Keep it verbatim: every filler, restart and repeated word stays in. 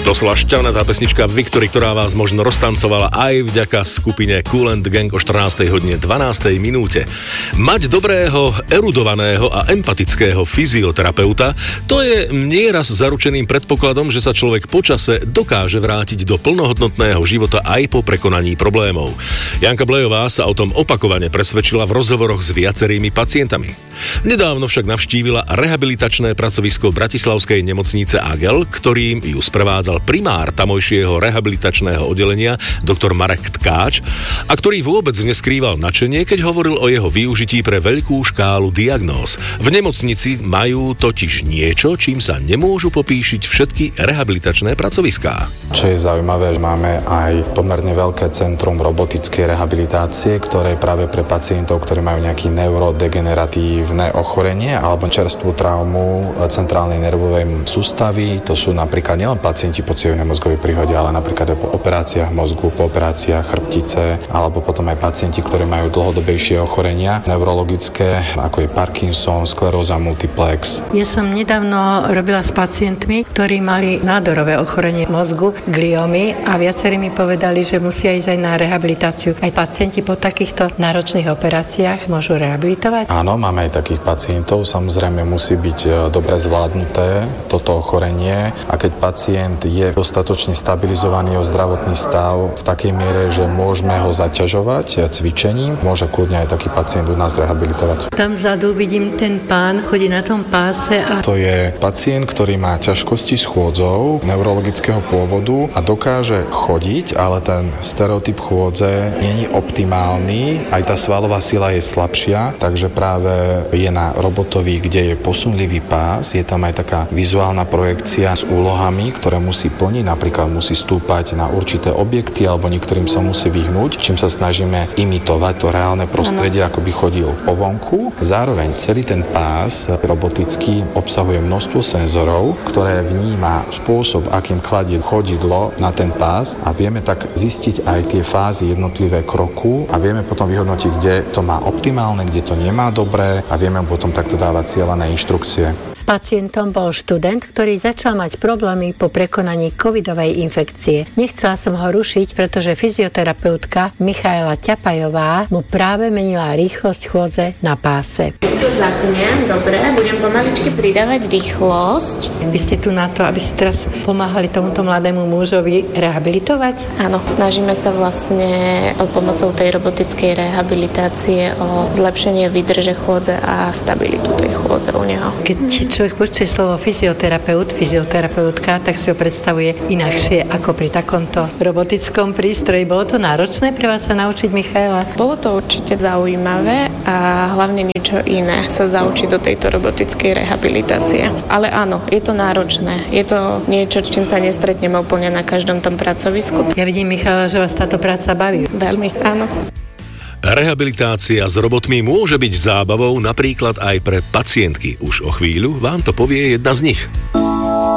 To bola šťavnatá pesnička Victory, ktorá vás možno roztancovala aj vďaka skupine Kool and Gang o štrnástej hodine dvanástej minúte. Mať dobrého, erudovaného a empatického fyzioterapeuta, to je nieraz zaručeným predpokladom, že sa človek počase dokáže vrátiť do plnohodnotného života aj po prekonaní problémov. Janka Blejová sa o tom opakovane presvedčila v rozhovoroch s viacerými pacientami. Nedávno však navštívila rehabilitačné pracovisko bratislavskej nemocnice Agel, ktorým ju sprevádzal primár tamojšieho rehabilitačného oddelenia doktor Marek Tkáč, a ktorý vôbec neskrýval nadšenie, keď hovoril o jeho využití pre veľkú škálu diagnóz. V nemocnici majú totiž niečo, čím sa nemôžu popíšiť všetky rehabilitačné pracoviská. Čo je zaujímavé, že máme aj pomerne veľké centrum robotickej rehabilitácie, ktoré je práve pre pacientov, ktorí majú nejaký neurodegeneratívne ochorenie alebo čerstvú traumu centrálnej nervovej sústavy. To sú napríklad nielen pacienti po cievnej mozgovej príhode, ale napríklad aj po operáciách mozgu, po operáciách chrbtice, alebo potom aj pacienti, ktorí majú dlhodobejšie ochorenia neurologické, ako je Parkinson, skleróza multiplex. Ja som nedávno robila s pacientmi, ktorí mali nádorové ochorenie mozgu, gliomy, a viacerí mi povedali, že musia ísť aj na rehabilitáciu. Aj pacienti po takýchto náročných operáciách môžu rehabilitovať? Áno, máme aj takých pacientov. Samozrejme musí byť dobre zvládnuté toto ochorenie, a keď pacient je dostatočne stabilizovaný o zdravotný stav v takej miere, že môžeme ho zaťažovať cvičením, môže kľudne aj taký pacient u nás rehabilitovať. Tam vzadu vidím, ten pán chodí na tom páse a... To je pacient, ktorý má ťažkosti s chôdzou neurologického pôvodu a dokáže chodiť, ale ten stereotyp chôdze nie je optimálny, aj tá svalová sila je slabšia, takže práve je na robotovi, kde je posunlivý pás, je tam aj taká vizuálna projekcia s úlohami, ktoré musí plniť, napríklad musí stúpať na určité objekty alebo niektorým sa musí vyhnúť, čím sa snažíme imitovať to reálne prostredie, ako by chodil po vonku. Zároveň celý ten pás robotický obsahuje množstvo senzorov, ktoré vníma spôsob, akým kladie chodidlo na ten pás, a vieme tak zistiť aj tie fázy jednotlivé kroku a vieme potom vyhodnotiť, kde to má optimálne, kde to nemá dobré, a vieme potom takto dávať cielené inštrukcie. Pacientom bol študent, ktorý začal mať problémy po prekonaní covidovej infekcie. Nechcela som ho rušiť, pretože fyzioterapeutka Michaela Ťapajová mu práve menila rýchlosť chôdze na páse. To zapnem, dobre, budem pomaličky pridávať rýchlosť. Vy ste tu na to, aby ste teraz pomáhali tomuto mladému mužovi rehabilitovať? Áno, snažíme sa vlastne pomocou tej robotickej rehabilitácie o zlepšenie výdrže chôdze a stabilitu tej chôdze u neho. Keď človek počuje slovo fyzioterapeut, fyzioterapeutka, tak si ho predstavuje inakšie ako pri takomto robotickom prístroji. Bolo to náročné pre vás sa naučiť, Michaela? Bolo to určite zaujímavé a hlavne niečo iné sa zaučiť do tejto robotickej rehabilitácie. Ale áno, je to náročné. Je to niečo, s čím sa nestretneme úplne na každom tom pracovisku. Ja vidím, Michaela, že vás táto práca baví. Veľmi, áno. Rehabilitácia s robotmi môže byť zábavou napríklad aj pre pacientky. Už o chvíľu vám to povie jedna z nich.